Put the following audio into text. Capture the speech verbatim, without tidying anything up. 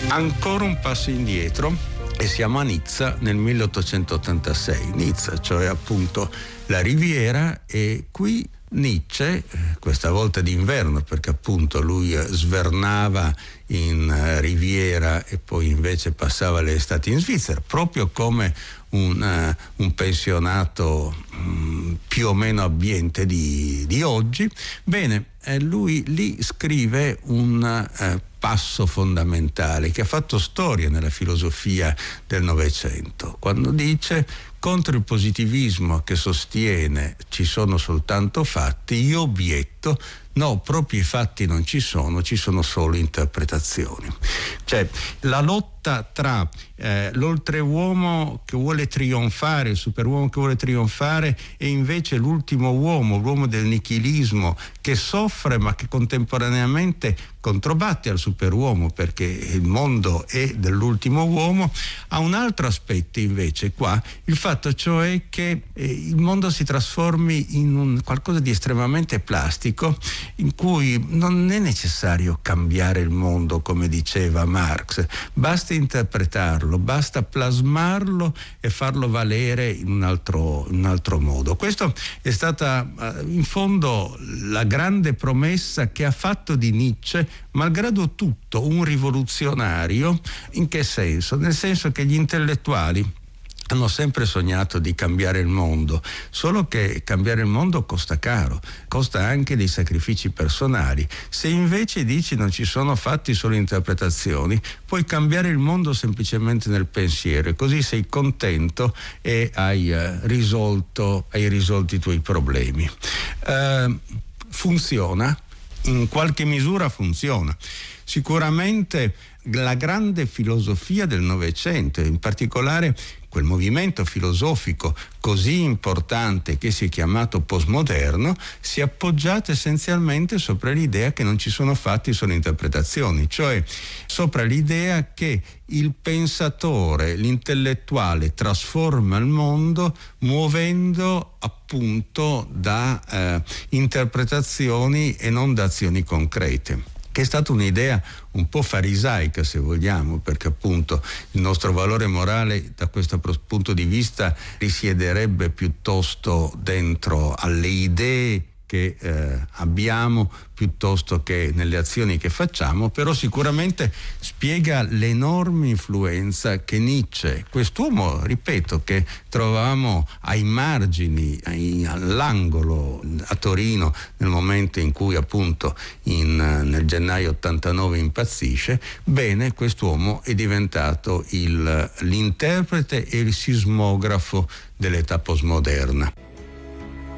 Ancora un passo indietro e siamo a Nizza nel milleottocentottantasei. Nizza, cioè appunto la Riviera, e qui Nietzsche, questa volta d'inverno, perché appunto lui svernava in Riviera e poi invece passava le estati in Svizzera, proprio come un, uh, un pensionato um, più o meno abbiente di, di oggi. Bene, eh, lui lì scrive un uh, passo fondamentale che ha fatto storia nella filosofia del Novecento, quando dice: contro il positivismo che sostiene ci sono soltanto fatti, io obietto: no, proprio i fatti non ci sono, ci sono solo interpretazioni. Cioè, la lotta tra eh, l'oltreuomo che vuole trionfare, il superuomo che vuole trionfare, e invece l'ultimo uomo, l'uomo del nichilismo, che soffre ma che contemporaneamente controbatte al superuomo, perché il mondo è dell'ultimo uomo, ha un altro aspetto invece qua, il fatto cioè che eh, il mondo si trasformi in un qualcosa di estremamente plastico, in cui non è necessario cambiare il mondo come diceva Marx, basta interpretarlo, basta plasmarlo e farlo valere in un altro, in un altro modo. Questo è stata in fondo la grande promessa che ha fatto di Nietzsche, malgrado tutto, un rivoluzionario. In che senso? Nel senso che gli intellettuali hanno sempre sognato di cambiare il mondo, solo che cambiare il mondo costa caro, costa anche dei sacrifici personali. Se invece dici non ci sono fatti, solo interpretazioni, puoi cambiare il mondo semplicemente nel pensiero, e così sei contento e hai uh, risolto, hai risolto i tuoi problemi. Uh, funziona, in qualche misura funziona. Sicuramente la grande filosofia del Novecento, in particolare quel movimento filosofico così importante che si è chiamato postmoderno, si è appoggiato essenzialmente sopra l'idea che non ci sono fatti, sono interpretazioni, cioè sopra l'idea che il pensatore, l'intellettuale trasforma il mondo muovendo appunto da eh, interpretazioni e non da azioni concrete, che è stata un'idea un po' farisaica, se vogliamo, perché appunto il nostro valore morale da questo punto di vista risiederebbe piuttosto dentro alle idee che eh, abbiamo piuttosto che nelle azioni che facciamo, però sicuramente spiega l'enorme influenza che Nietzsche, quest'uomo, ripeto, che trovavamo ai margini, ai, all'angolo a Torino nel momento in cui appunto in, nel gennaio ottantanove impazzisce, bene, quest'uomo è diventato il, l'interprete e il sismografo dell'età postmoderna.